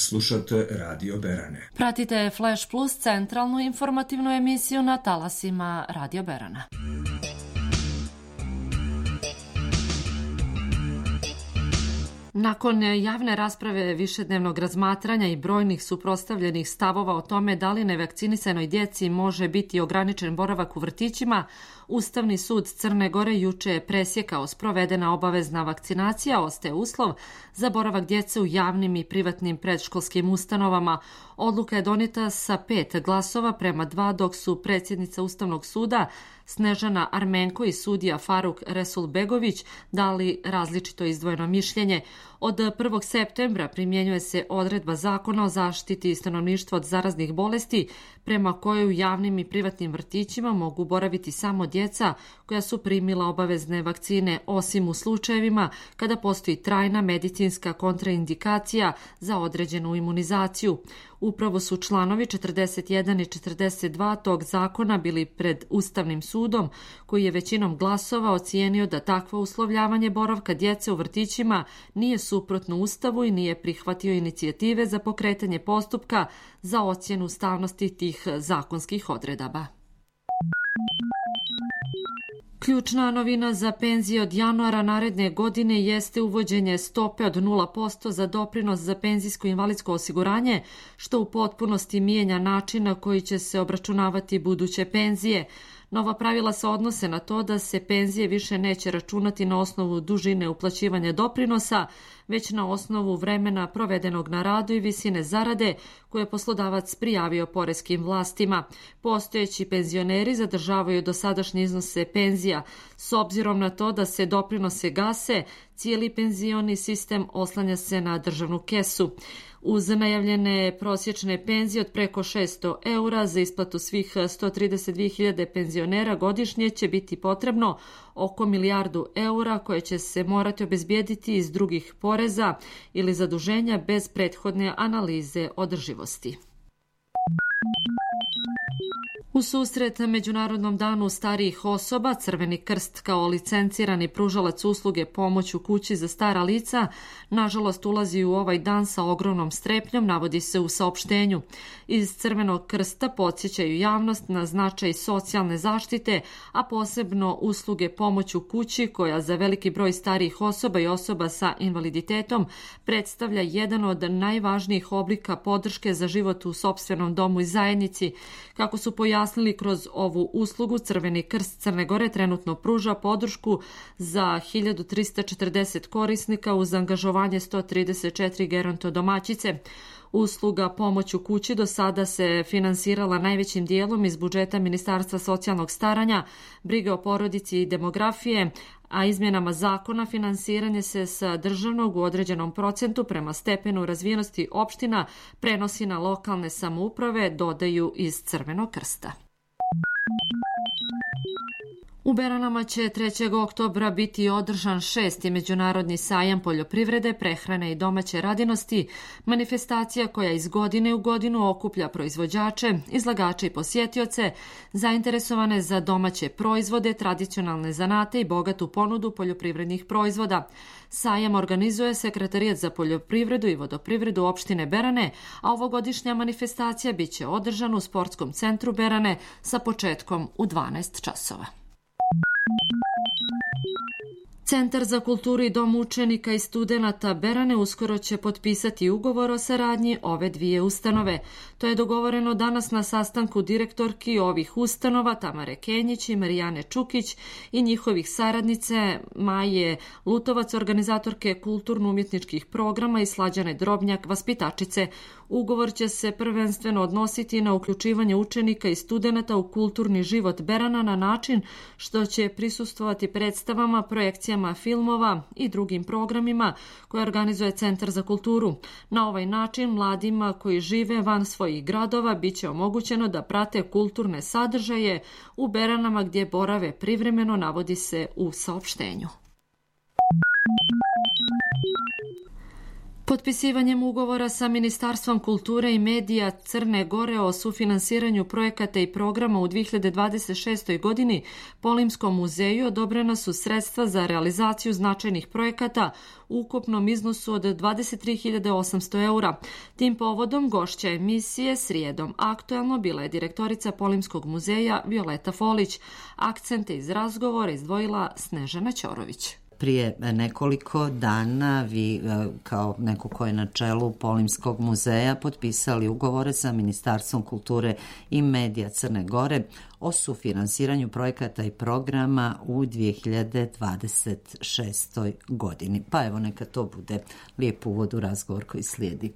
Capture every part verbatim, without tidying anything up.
Slušate Radio Berane. Pratite Flash Plus, centralnu informativnu emisiju na talasima Radio Berana. Nakon javne rasprave, višednevnog razmatranja i brojnih suprotstavljenih stavova o tome da li nevakcinisanoj djeci može biti ograničen boravak u vrtićima, Ustavni sud Crne Gore juče je presjekao sprovedena obavezna vakcinacija ostaje uslov za boravak djece u javnim i privatnim predškolskim ustanovama. Odluka je donijeta sa pet glasova prema dva, dok su predsjednica Ustavnog suda Snežana Armenko i sudija Faruk Resulbegović dali različito izdvojeno mišljenje. Od prvog septembra primjenjuje se odredba Zakona o zaštiti stanovništva od zaraznih bolesti, prema kojoj u javnim i privatnim vrtićima mogu boraviti samo djeca koja su primila obavezne vakcine, osim u slučajevima kada postoji trajna medicinska kontraindikacija za određenu imunizaciju. Upravo su članovi četrdeset jedan i četrdeset dva tog zakona bili pred Ustavnim sudom, koji je većinom glasova ocijenio da takvo uslovljavanje boravka djece u vrtićima nije suprotno Ustavu i nije prihvatio inicijative za pokretanje postupka za ocjenu ustavnosti tih zakonskih odredaba. Ključna novina za penzije od januara naredne godine jeste uvođenje stope od nula posto za doprinos za penzijsko i invalidsko osiguranje, što u potpunosti mijenja način na koji će se obračunavati buduće penzije. Nova pravila se odnose na to da se penzije više neće računati na osnovu dužine uplaćivanja doprinosa, već na osnovu vremena provedenog na radu i visine zarade koje je poslodavac prijavio poreskim vlastima. Postojeći penzioneri zadržavaju dosadašnje iznose penzija. S obzirom na to da se doprinose gase, cijeli penzioni sistem oslanja se na državnu kesu. Uz najavljene prosječne penzije od preko šesto eura za isplatu svih sto trideset dvije hiljade penzionera godišnje će biti potrebno oko milijardu eura koje će se morati obezbijediti iz drugih poreza ili zaduženja bez prethodne analize održivosti. U susret Međunarodnom danu starijih osoba, Crveni krst kao licencirani pružalac usluge pomoć u kući za stara lica, nažalost ulazi u ovaj dan sa ogromnom strepnjom, navodi se u saopštenju. Iz Crvenog krsta podsjećaju javnost na značaj socijalne zaštite, a posebno usluge pomoć u kući koja za veliki broj starijih osoba i osoba sa invaliditetom predstavlja jedan od najvažnijih oblika podrške za život u sopstvenom domu i zajednici. Kako su pojasnili kroz ovu uslugu, Crveni krst Crne Gore trenutno pruža podršku za hiljadu trista četrdeset korisnika uz angažovanje sto trideset četiri gerontodomaćice. Usluga pomoć u kući do sada se finansirala najvećim dijelom iz budžeta Ministarstva socijalnog staranja, brige o porodici i demografije, a izmjenama zakona finansiranje se sa državnog u određenom procentu prema stepenu razvijenosti opština prenosi na lokalne samouprave, dodaju iz Crvenog krsta. U Beranama će trećeg oktobra biti održan šesti međunarodni sajam poljoprivrede, prehrane i domaće radinosti, manifestacija koja iz godine u godinu okuplja proizvođače, izlagače i posjetioce, zainteresovane za domaće proizvode, tradicionalne zanate i bogatu ponudu poljoprivrednih proizvoda. Sajam organizuje Sekretarijat za poljoprivredu i vodoprivredu opštine Berane, a ovogodišnja manifestacija biće održana u Sportskom centru Berane sa početkom u dvanaest časova. Centar za kulturu i dom učenika i studenata Berane uskoro će potpisati ugovor o saradnji ove dvije ustanove. To je dogovoreno danas na sastanku direktorki ovih ustanova Tamare Kenjić i Marijane Čukić i njihovih saradnice Maje Lutovac, organizatorke kulturno-umjetničkih programa, i Slađane Drobnjak, vaspitačice. Ugovor će se prvenstveno odnositi na uključivanje učenika i studenata u kulturni život Berana na način što će prisustvovati predstavama, projekcijama filmova i drugim programima koje organizuje Centar za kulturu. Na ovaj način mladima koji žive van svojih gradova biće omogućeno da prate kulturne sadržaje u Beranama gdje borave privremeno, navodi se u saopštenju. Potpisivanjem ugovora sa Ministarstvom kulture i medija Crne Gore o sufinansiranju projekata i programa u dve hiljade dvadeset šestoj. godini Polimskom muzeju odobrena su sredstva za realizaciju značajnih projekata u ukupnom iznosu od dvadeset tri hiljade osamsto eura. Tim povodom gošća emisije srijedom aktuelno bila je direktorica Polimskog muzeja Violeta Folić. Akcente iz razgovora izdvojila Snežana Ćorović. Prije nekoliko dana vi kao neko ko je na čelu Polimskog muzeja potpisali ugovore sa Ministarstvom kulture i medija Crne Gore o sufinansiranju projekata i programa u dve hiljade dvadeset šestoj. godini. Pa evo neka to bude lijep uvod u razgovor koji slijedi.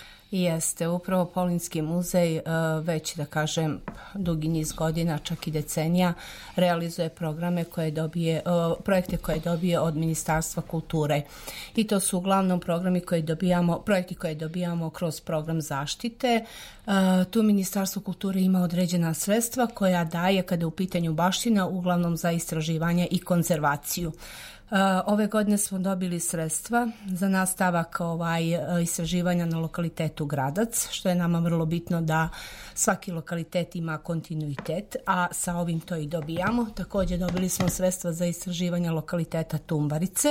Jeste, upravo Polimski muzej već, da kažem, dugi niz godina, čak i decenija, realizuje programe koje dobije, projekte koje dobije od Ministarstva kulture. I to su uglavnom programi koje dobijamo, projekti koje dobijamo kroz program zaštite. Tu Ministarstvo kulture ima određena sredstva koja daje, kada je u pitanju baština, uglavnom za istraživanje i konzervaciju. Ove godine smo dobili sredstva za nastavak ovaj, istraživanja na lokalitetu Gradac, što je nama vrlo bitno da svaki lokalitet ima kontinuitet, a sa ovim to i dobijamo. Također dobili smo sredstva za istraživanje lokaliteta Tumbarice.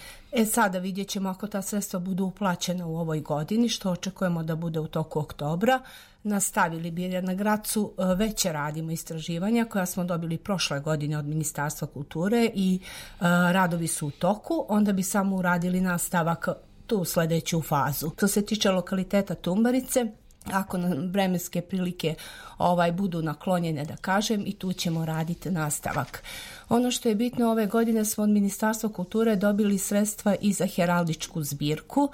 E sada vidjet ćemo ako ta sredstva budu uplaćena u ovoj godini, što očekujemo da bude u toku oktobra. Nastavili bi jer na Gracu već radimo istraživanja koja smo dobili prošle godine od Ministarstva kulture i uh, radovi su u toku, onda bi samo uradili nastavak tu sljedeću fazu. Što se tiče lokaliteta Tumbarice, ako nam vremenske prilike ovaj budu naklonjene, da kažem, i tu ćemo raditi nastavak. Ono što je bitno, ove godine smo od Ministarstva kulture dobili sredstva i za heraldičku zbirku,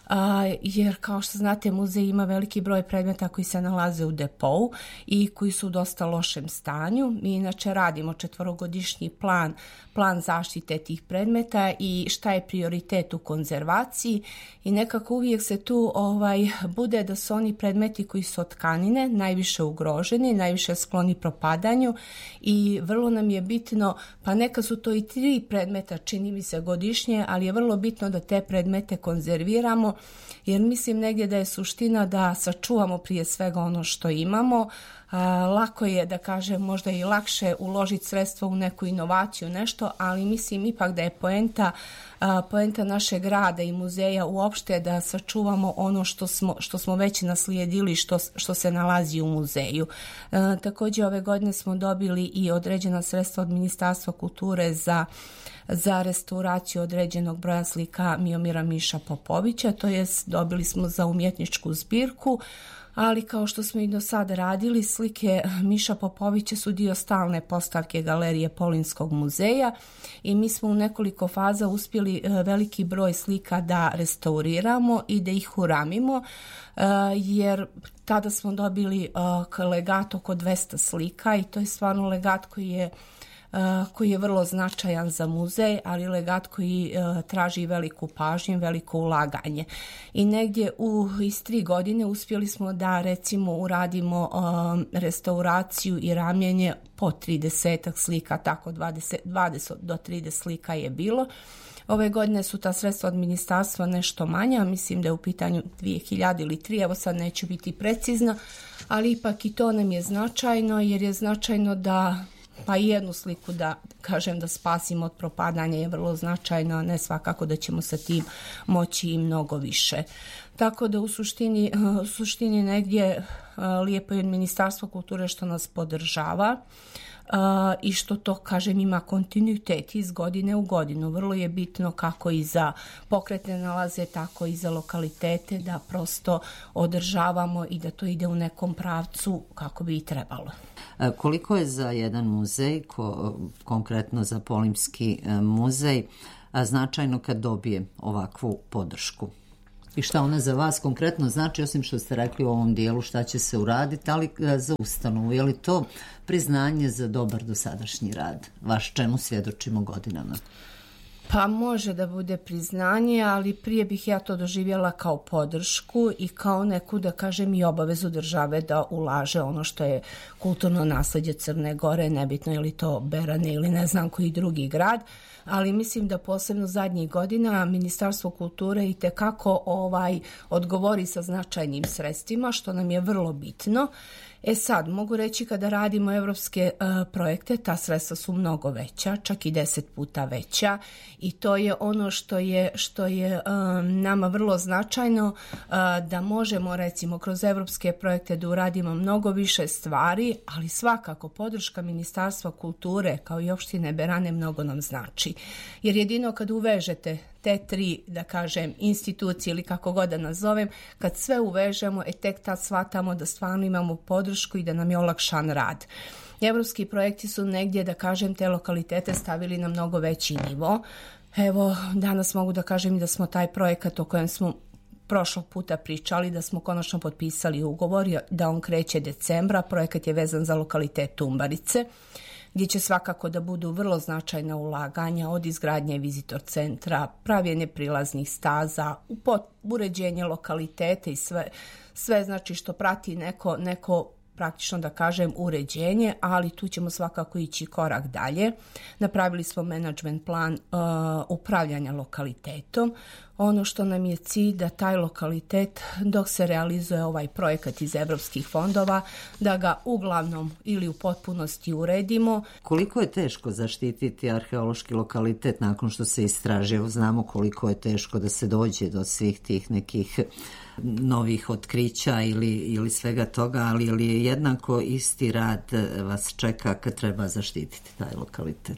a, jer kao što znate muzej ima veliki broj predmeta koji se nalaze u depou i koji su u dosta lošem stanju. Mi inače radimo četvorogodišnji plan, plan zaštite tih predmeta i šta je prioritet u konzervaciji i nekako uvijek se tu ovaj, bude da su oni predmeti koji su od tkanine najviše ugroženi, najviše skloni propadanju i vrlo nam je bitno, pa neka su to i tri predmeta, čini mi se godišnje, ali je vrlo bitno da te predmete konzerviramo, jer mislim negdje da je suština da sačuvamo prije svega ono što imamo. A, lako je, da kažem, možda i lakše uložiti sredstvo u neku inovaciju, nešto, ali mislim ipak da je poenta, a, poenta našeg rada i muzeja uopšte da sačuvamo ono što smo, što smo već naslijedili, što, što se nalazi u muzeju. A, također ove godine smo dobili i određena sredstva od Ministarstva kulture za za restauraciju određenog broja slika Miomira Miša Popovića, to jest dobili smo za umjetničku zbirku, ali kao što smo i do sada radili, slike Miša Popovića su dio stalne postavke Galerije Polimskog muzeja i mi smo u nekoliko faza uspjeli veliki broj slika da restauriramo i da ih uramimo, jer tada smo dobili legat oko dvesta slika i to je stvarno legat koji je koji je vrlo značajan za muzej, ali legat koji uh, traži veliku pažnju, veliko ulaganje. I negdje u iz tri godine uspjeli smo da recimo uradimo um, restauraciju i ramljenje po tridesetak slika, tako dvadeset, dvadeset do trideset slika je bilo. Ove godine su ta sredstva od ministarstva nešto manja, mislim da je u pitanju dvije hiljade ili tri, evo sad neću biti precizna, ali ipak i to nam je značajno, jer je značajno da pa i jednu sliku da kažem da spasimo od propadanja je vrlo značajno, a ne svakako da ćemo sa tim moći i mnogo više. Tako da u suštini, u suštini negdje lijepo je od Ministarstva kulture što nas podržava uh, i što to, kažem, ima kontinuitet iz godine u godinu. Vrlo je bitno kako i za pokretne nalaze, tako i za lokalitete da prosto održavamo i da to ide u nekom pravcu kako bi i trebalo. Koliko je za jedan muzej, ko, konkretno za Polimski muzej, značajno kad dobije ovakvu podršku? I šta ona za vas konkretno znači, osim što ste rekli u ovom dijelu šta će se uraditi, ali za ustanovu, je li to priznanje za dobar dosadašnji rad, vaš čemu svjedočimo godinama? Pa može da bude priznanje, ali prije bih ja to doživjela kao podršku i kao neku, da kažem, i obavezu države da ulaže ono što je kulturno nasleđe Crne Gore, nebitno je li to Berane ili ne znam koji drugi grad, ali mislim da posebno zadnjih godina Ministarstvo kulture i tekako ovaj, odgovori sa značajnim sredstvima, što nam je vrlo bitno. E sad, mogu reći kada radimo evropske uh, projekte, ta sredstva su mnogo veća, čak i deset puta veća i to je ono što je, što je um, nama vrlo značajno uh, da možemo recimo kroz evropske projekte da uradimo mnogo više stvari, ali svakako podrška Ministarstva kulture kao i opštine Berane mnogo nam znači. Jer jedino kad uvežete te tri, da kažem, institucije ili kako god da nazovem, kad sve uvežemo, e tek tad shvatamo da stvarno imamo podršku i da nam je olakšan rad. Evropski projekti su negdje, da kažem, te lokalitete stavili na mnogo veći nivo. Evo, danas mogu da kažem i da smo taj projekat o kojem smo prošlog puta pričali, da smo konačno potpisali ugovor, da on kreće decembra. Projekat je vezan za lokalitet Tumbarice, gdje će svakako da budu vrlo značajna ulaganja od izgradnje vizitor centra, pravljenje prilaznih staza, uređenje lokaliteta i sve, sve znači što prati neko, neko praktično da kažem uređenje, ali tu ćemo svakako ići korak dalje. Napravili smo management plan uh, upravljanja lokalitetom. Ono što nam je cilj da taj lokalitet dok se realizuje ovaj projekat iz evropskih fondova, da ga uglavnom ili u potpunosti uredimo. Koliko je teško zaštititi arheološki lokalitet nakon što se istraži? Znamo koliko je teško da se dođe do svih tih nekih novih otkrića ili, ili svega toga, ali ili je jednako isti rad vas čeka kad treba zaštititi taj lokalitet?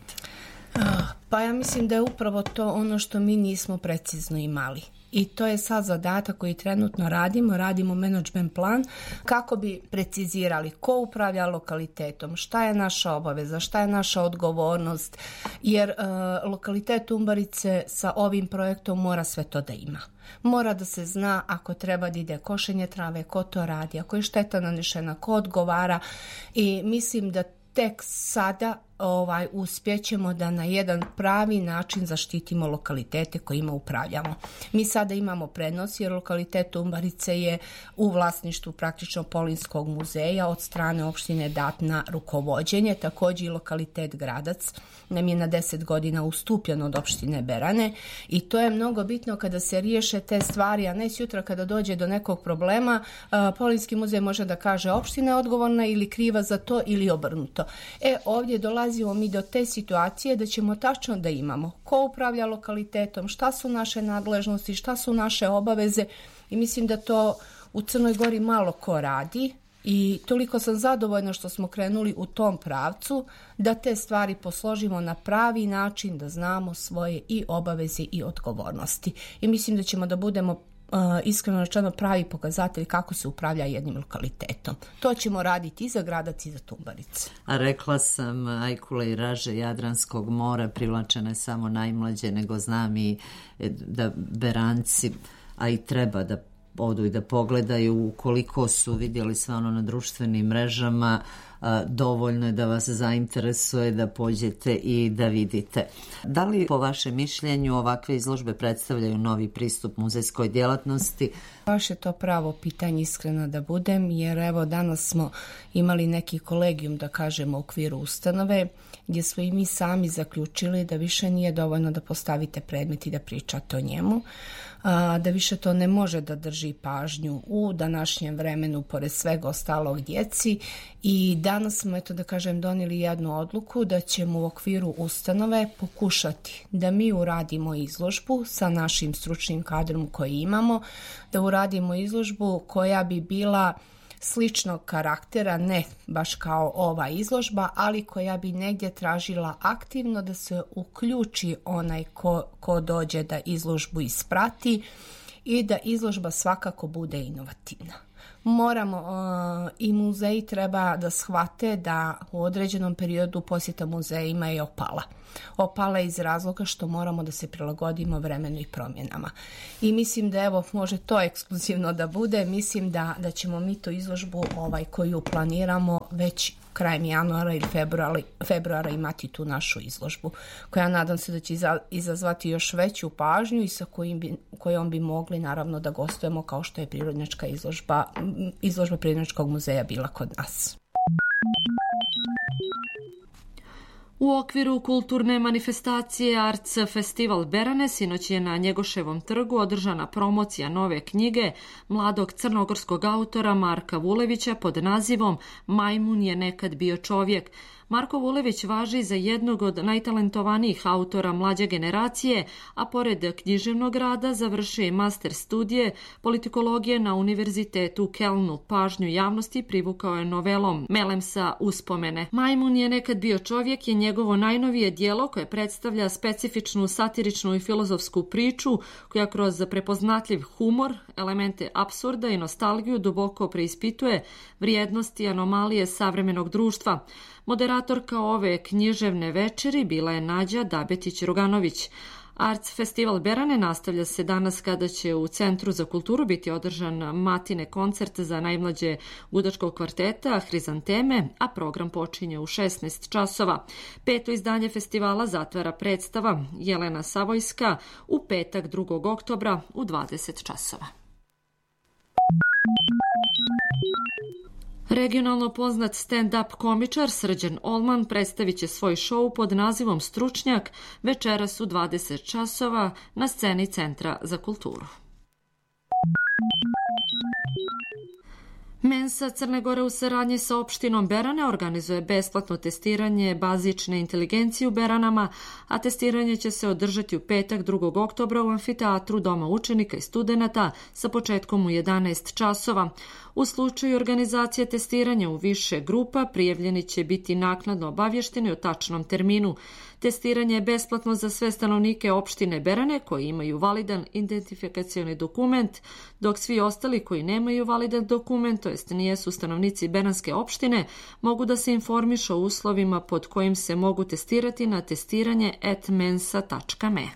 Pa ja mislim da je upravo to ono što mi nismo precizno imali. I to je sad zadatak koji trenutno radimo, radimo management plan kako bi precizirali ko upravlja lokalitetom, šta je naša obaveza, šta je naša odgovornost, jer e, lokalitet Tumbarice sa ovim projektom mora sve to da ima. Mora da se zna ako treba da ide košenje trave, ko to radi, ako je šteta nanešena, ko odgovara i mislim da tek sada ovaj, uspjećemo da na jedan pravi način zaštitimo lokalitete kojima upravljamo. Mi sada imamo prednost jer lokalitet Tumbarice je u vlasništvu praktično Polinskog muzeja od strane opštine dat na rukovođenje, također i lokalitet Gradac nam je na deset godina ustupljen od opštine Berane i to je mnogo bitno kada se riješe te stvari, a ne sutra kada dođe do nekog problema, Polinski muzej može da kaže opština je odgovorna ili kriva za to ili obrnuto. E, ovdje dolazimo mi do te situacije da ćemo tačno da imamo ko upravlja lokalitetom, šta su naše nadležnosti, šta su naše obaveze i mislim da to u Crnoj Gori malo ko radi i toliko sam zadovoljna što smo krenuli u tom pravcu da te stvari posložimo na pravi način, da znamo svoje i obaveze i odgovornosti. I mislim da ćemo da budemo Uh, iskreno rečeno pravi pokazatelj kako se upravlja jednim lokalitetom. To ćemo raditi i za Gradac i za Tumbarice. A rekla sam, ajkule i raže Jadranskog mora privlačene samo najmlađe, nego znam i da Beranci, a i treba da odu i da pogledaju ukoliko su vidjeli sve ono na društvenim mrežama, dovoljno je da vas zainteresuje da pođete i da vidite. Da li po vašem mišljenju ovakve izložbe predstavljaju novi pristup muzejskoj djelatnosti? Baš je to pravo pitanje, iskreno da budem, jer evo danas smo imali neki kolegijum, da kažemo, u okviru ustanove, gdje smo i mi sami zaključili da više nije dovoljno da postavite predmet i da pričate o njemu, da više to ne može da drži pažnju u današnjem vremenu pored svega ostalog djeci i danas smo, eto da kažem, donijeli jednu odluku da ćemo u okviru ustanove pokušati da mi uradimo izložbu sa našim stručnim kadrom koji imamo, da uradimo izložbu koja bi bila sličnog karaktera, ne baš kao ova izložba, ali koja bi negdje tražila aktivno da se uključi onaj ko, ko dođe da izložbu isprati i da izložba svakako bude inovativna. Moramo uh, i muzeji treba da shvate da u određenom periodu posjeta muzejima je opala. Opala iz razloga što moramo da se prilagodimo vremenu i promjenama. I mislim da evo može to ekskluzivno da bude, mislim da, da ćemo mi tu izložbu ovaj, koju planiramo već krajem januara ili februara, februara imati tu našu izložbu, koja nadam se da će izazvati još veću pažnju i sa kojim bi, kojom bi mogli naravno da gostujemo kao što je prirodnjačka izložba, izložba Prirodnjačkog muzeja bila kod nas. U okviru kulturne manifestacije Arts Festival Berane sinoć je na Njegoševom trgu održana promocija nove knjige mladog crnogorskog autora Marka Vulevića pod nazivom Majmun je nekad bio čovjek. Marko Vulević važi za jednog od najtalentovanijih autora mlađe generacije, a pored književnog rada završio je master studije politikologije na Univerzitetu u Kelnu. Pažnju javnosti privukao je novelom Melemsa Uspomene. Majmun je nekad bio čovjek je njegovo najnovije dijelo koje predstavlja specifičnu satiričnu i filozofsku priču koja kroz prepoznatljiv humor, elemente apsurda i nostalgiju duboko preispituje vrijednosti i anomalije savremenog društva. Moderatorka ove književne večeri bila je Nađa Dabetić-Roganović. Arts Festival Berane nastavlja se danas kada će u Centru za kulturu biti održan matine koncert za najmlađe gudačkog kvarteta Hrizanteme, a program počinje u šesnaest časova. Peto izdanje festivala zatvara predstava Jelena Savojska u petak drugog oktobra u dvadeset časova. Regionalno poznat stand-up komičar Srđan Olman predstavit će svoj šou pod nazivom Stručnjak večeras u dvadeset časova na sceni Centra za kulturu. Mensa Crne Gore u saradnji sa opštinom Berane organizuje besplatno testiranje bazične inteligencije u Beranama, a testiranje će se održati u petak drugog oktobra u amfiteatru Doma učenika i studenata sa početkom u jedanaest časova. U slučaju organizacije testiranja u više grupa, prijavljeni će biti naknadno obavješteni o tačnom terminu. Testiranje je besplatno za sve stanovnike opštine Berane koji imaju validan identifikacioni dokument, dok svi ostali koji nemaju validan dokument, to jest nijesu stanovnici Beranske opštine, mogu da se informišu o uslovima pod kojim se mogu testirati na testiranje at mensa tačka me.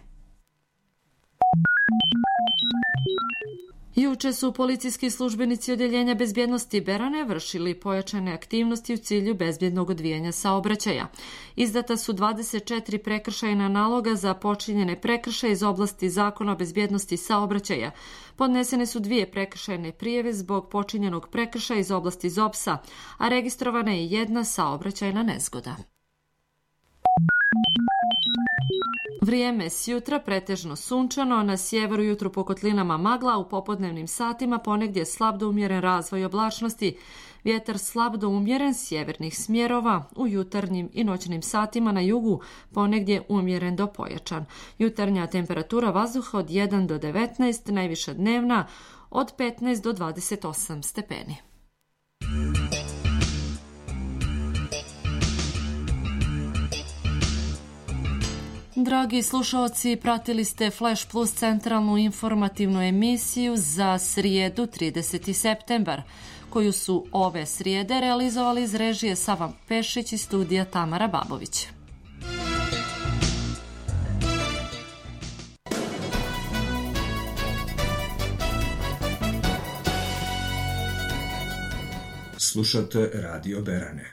Juče su policijski službenici Odjeljenja bezbjednosti Berane vršili pojačane aktivnosti u cilju bezbjednog odvijanja saobraćaja. Izdata su dvadeset četiri prekršajna naloga za počinjene prekršaje iz oblasti Zakona o bezbjednosti saobraćaja. Podnesene su dvije prekršajne prijave zbog počinjenog prekršaja iz oblasti ZOPS-a, a registrovana je jedna saobraćajna nezgoda. Vrijeme s jutra pretežno sunčano, na sjeveru jutru po kotlinama magla, u popodnevnim satima ponegdje slab do umjeren razvoj oblačnosti, vjetar slab do umjeren sjevernih smjerova, u jutarnjim i noćnim satima na jugu ponegdje umjeren do pojačan. Jutarnja temperatura vazduha od jedan do devetnaest, najviša dnevna od petnaest do dvadeset osam stepeni. Dragi slušalci, pratili ste Flash Plus centralnu informativnu emisiju za srijedu trideseti septembar, koju su ove srijede realizovali iz režije Sava Pešić i studija Tamara Babović. Slušate Radio Berane.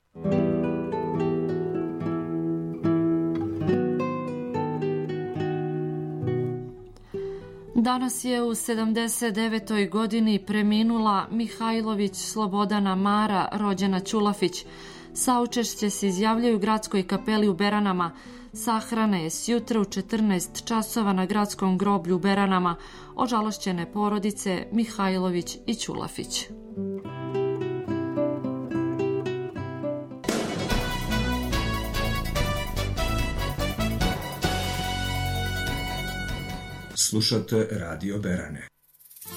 Danas je u sedamdeset devetoj godini preminula Mihajlović Slobodana Mara, rođena Ćulafić. Saučešće se izjavljaju u gradskoj kapeli u Beranama. Sahrana je sjutra u četrnaest časova na gradskom groblju u Beranama. Ožalošćene porodice Mihajlović i Ćulafić. Slušate Radio Berane.